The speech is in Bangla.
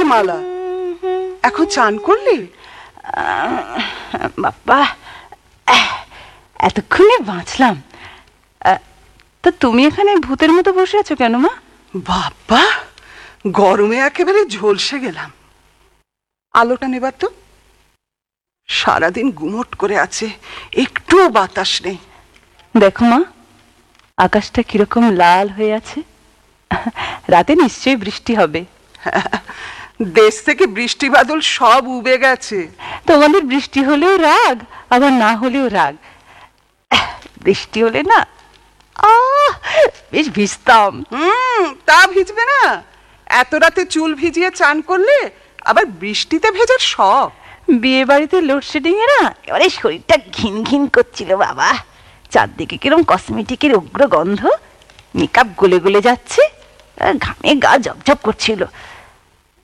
মালা, এখন চান করলি? বাবা, এতক্ষণে বাঁচলাম। তা তুমি এখানে ভূতের মতো বসে আছো কেন মা? বাবা, গরমে একেবারে ঝলসে গেলাম। আলোটা নেবার তো। সারাদিন গুমট করে আছে, একটুও বাতাস নেই। দেখো মা, আকাশটা কিরকম লাল হয়ে আছে। রাতে নিশ্চয়ই বৃষ্টি হবে। দেশ থেকে বৃষ্টি বাদল সব উবে গেছে। তোমাদের বৃষ্টি হলেও রাগ, আবার না হলেও রাগ। বৃষ্টি হলে না বেশ ভিজতাম। তা ভিজবে না? এত রাতে চুল ভিজিয়ে চান করলে আবার বৃষ্টিতে ভেজার শখ। বিয়ে বাড়িতে লোডশেডিং এ না এবারে শরীরটা ঘিন ঘিন করছিল বাবা। চারদিকে কিরম কসমেটিকের উগ্র গন্ধ, মেকআপ গলে গলে যাচ্ছে, ঘামে গা ঝপঝপ করছিল।